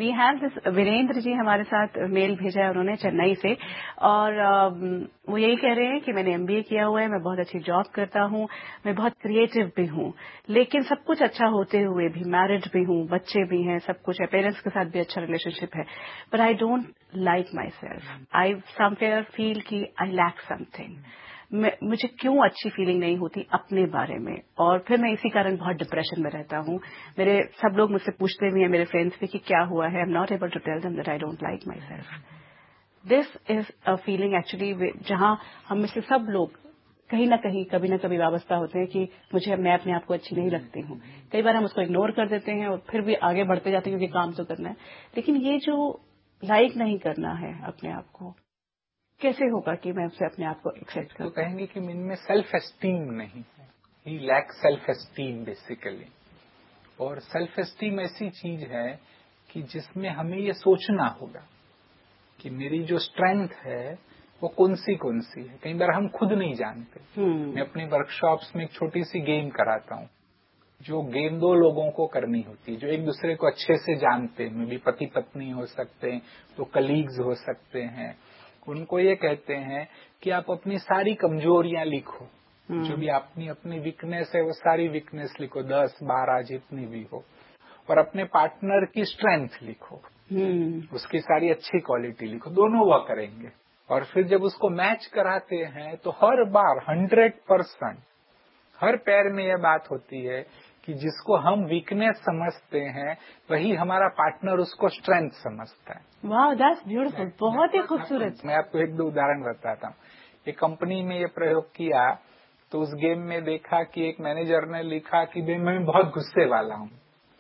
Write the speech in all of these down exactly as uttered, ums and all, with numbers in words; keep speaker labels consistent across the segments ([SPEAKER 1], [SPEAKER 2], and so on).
[SPEAKER 1] We have this Virendra ji हमारे साथ mail भेजा है उन्होंने चेन्नई से, और वो यही कह रहे हैं कि मैंने एमबीए किया हुआ है, मैं बहुत अच्छी जॉब करता हूँ, मैं बहुत क्रिएटिव भी हूँ, लेकिन सब कुछ अच्छा होते हुए भी मैरिड भी हूँ, बच्चे भी हैं, सब कुछ है, पेरेंट्स के साथ भी अच्छा रिलेशनशिप है, but I don't like my self. I somewhere feel कि आई लैक समथिंग। मुझे क्यों अच्छी फीलिंग नहीं होती अपने बारे में, और फिर मैं इसी कारण बहुत डिप्रेशन में रहता हूँ। मेरे सब लोग मुझसे पूछते भी हैं, मेरे फ्रेंड्स भी, कि क्या हुआ है। I am not able to tell them that I don't like my self. This is a feeling actually जहां हम में से सब लोग कहीं ना कहीं कभी ना कभी वाबस्ता होते हैं कि मुझे मैं अपने आप को अच्छी नहीं लगती हूँ। कई बार हम उसको इग्नोर कर देते हैं और फिर भी आगे बढ़ते जाते हैं क्योंकि काम तो करना है, लेकिन ये जो लाइक नहीं करना है अपने आप को, कैसे होगा कि मैं उससे अपने आप को एक्सेप्ट करूं?
[SPEAKER 2] तो कहेंगे कि इनमें सेल्फ एस्टीम नहीं है, ही लैक सेल्फ एस्टीम बेसिकली। और सेल्फ एस्टीम ऐसी चीज है कि जिसमें हमें ये सोचना होगा कि मेरी जो स्ट्रेंथ है वो कौन सी कौन सी है। कई बार हम खुद नहीं जानते।
[SPEAKER 1] hmm.
[SPEAKER 2] मैं अपनी वर्कशॉप्स में एक छोटी सी गेम कराता हूँ, जो गेम दो लोगों को करनी होती है जो एक दूसरे को अच्छे से जानते हैं। मे भी पति पत्नी हो सकते हैं, तो कलीग्स हो सकते हैं। उनको ये कहते हैं कि आप अपनी सारी कमजोरियां लिखो, hmm. जो भी अपनी अपनी वीकनेस है वो सारी वीकनेस लिखो, दस बारह जितनी भी हो, और अपने पार्टनर की स्ट्रेंथ लिखो,
[SPEAKER 1] hmm.
[SPEAKER 2] उसकी सारी अच्छी क्वालिटी लिखो, दोनों वह करेंगे। और फिर जब उसको मैच कराते हैं तो हर बार हंड्रेड परसेंट हर पैर में यह बात होती है कि जिसको हम वीकनेस समझते हैं वही हमारा पार्टनर उसको स्ट्रेंथ समझता है।
[SPEAKER 1] वाह, दैट्स ब्यूटीफुल, बहुत ही खूबसूरत।
[SPEAKER 2] मैं आपको एक दो उदाहरण बताता हूँ। एक कंपनी में ये प्रयोग किया तो उस गेम में देखा कि एक मैनेजर ने लिखा कि भाई मैं बहुत गुस्से वाला हूँ,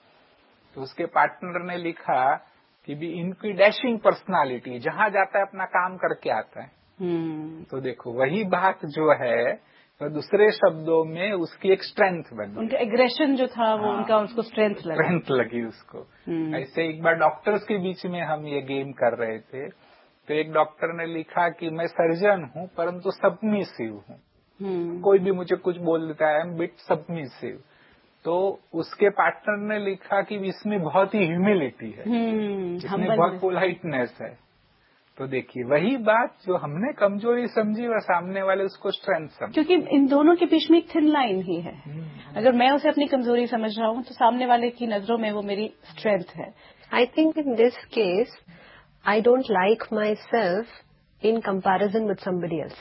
[SPEAKER 2] तो उसके पार्टनर ने लिखा कि भी इनकी डैशिंग पर्सनालिटी, जहां जाता है अपना काम करके आता है।
[SPEAKER 1] hmm.
[SPEAKER 2] तो देखो वही बात जो है तो दूसरे शब्दों में उसकी एक स्ट्रेंथ बनी,
[SPEAKER 1] उनका एग्रेशन जो था वो हाँ, उनका उसको स्ट्रेंथ लगा,
[SPEAKER 2] स्ट्रेंथ लगी उसको। hmm. ऐसे एक बार डॉक्टर्स के बीच में हम ये गेम कर रहे थे, तो एक डॉक्टर ने लिखा कि मैं सर्जन हूँ परंतु सबमिसिव हूँ। hmm. कोई भी मुझे कुछ बोल देता है, आई एम बिट सबमिसिव। तो उसके पार्टनर ने लिखा कि इसमें बहुत ही ह्यूमिलिटी है, hmm, इसमें बहुत पोलाइटनेस है। तो देखिए वही बात जो हमने कमजोरी समझी वह सामने वाले उसको स्ट्रेंथ समझे,
[SPEAKER 1] क्योंकि इन दोनों के बीच में एक थिन लाइन ही है। hmm. अगर मैं उसे अपनी कमजोरी समझ रहा हूँ तो सामने वाले की नजरों में वो मेरी स्ट्रेंथ है।
[SPEAKER 3] I think in this case I don't like my self in comparison with somebody else.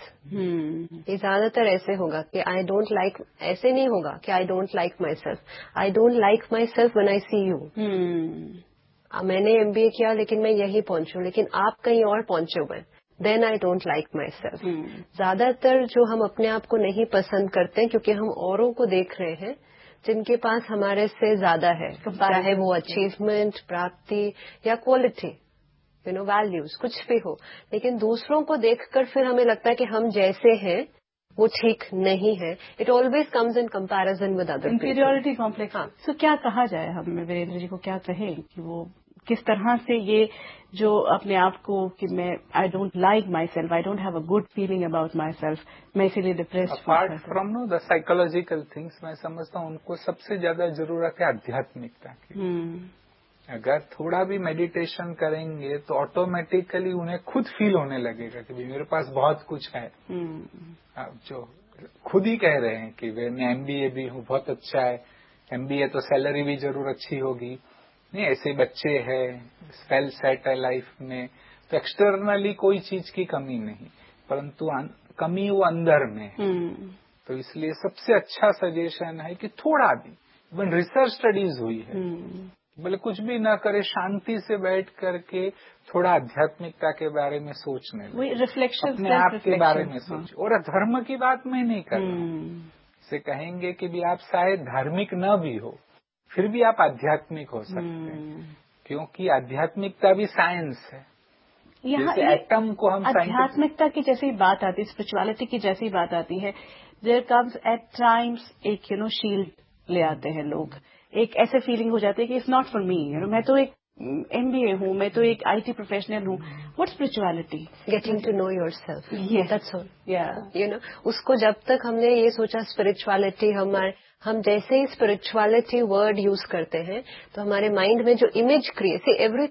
[SPEAKER 3] ये ज्यादातर ऐसे होगा कि आई डोंट लाइक, ऐसे नहीं होगा कि I don't like my self, I don't like my self when I C you. मैंने एमबीए किया लेकिन मैं यही पहुंचूं, लेकिन आप कहीं और पहुंचे हुए, then I don't like my self. ज्यादातर जो हम अपने आप को नहीं पसंद करते हैं क्योंकि हम औरों को देख रहे हैं जिनके पास हमारे से ज्यादा है, चाहे वो अचीवमेंट, प्राप्ति या क्वालिटी, यू नो वैल्यूज, कुछ भी हो। लेकिन दूसरों को देखकर फिर हमें लगता है कि हम जैसे हैं वो ठीक नहीं है। It always comes in comparison with other people.
[SPEAKER 1] Inferiority complex. हाँ, सो क्या कहा जाए, हम वीरेंद्र जी को क्या कहें कि वो किस तरह से ये जो अपने आप को कि मैं I don't like my self, I don't have a good feeling about my self, मैं इसीलिए depressed.
[SPEAKER 2] Apart from know the psychological things, मैं समझता हूँ उनको सबसे ज्यादा जरूरत है आध्यात्मिकता की। hmm. अगर थोड़ा भी मेडिटेशन करेंगे तो ऑटोमेटिकली उन्हें खुद फील होने लगेगा कि मेरे पास बहुत कुछ है। hmm. जो खुद ही कह रहे हैं कि मैं एमबीए भी हूँ, बहुत अच्छा है, एमबीए तो सैलरी भी जरूर अच्छी होगी, नहीं ऐसे बच्चे हैं, वेल सेट है लाइफ में, तो एक्सटर्नली कोई चीज की कमी नहीं, परंतु कमी वो अंदर में है। hmm. तो इसलिए सबसे अच्छा सजेशन है कि थोड़ा भी, इवन रिसर्च स्टडीज हुई है, hmm. बोले कुछ भी ना करे, शांति से बैठ करके थोड़ा आध्यात्मिकता के बारे में सोचने लगे,
[SPEAKER 1] रिफ्लेक्शन,
[SPEAKER 2] अपने आप के बारे में सोचे। और धर्म की बात मैं नहीं कर रहा हूँ, से कहेंगे कि भी आप शायद धार्मिक न भी हो फिर भी आप आध्यात्मिक हो सकते हैं, क्योंकि आध्यात्मिकता भी साइंस है। जैसे एटम को हम
[SPEAKER 1] आध्यात्मिकता की जैसी बात आती है, स्पिरिचुअलिटी की जैसी बात आती है, देयर कम्स एट टाइम्स एक यू नो शील्ड ले आते हैं लोग, एक ऐसे फीलिंग हो जाती है कि it's not for me, you know मैं तो एक एमबीए हूँ, मैं तो एक आईटी प्रोफेशनल हूँ, what spirituality?
[SPEAKER 3] Getting to know yourself, that's all.
[SPEAKER 1] या
[SPEAKER 3] यू नो उसको जब तक हमने ये सोचा स्पिरिचुअलिटी, हमारे हम जैसे ही स्पिरिचुअलिटी वर्ड यूज करते हैं तो हमारे माइंड में जो इमेज क्रिएट, सी एवरी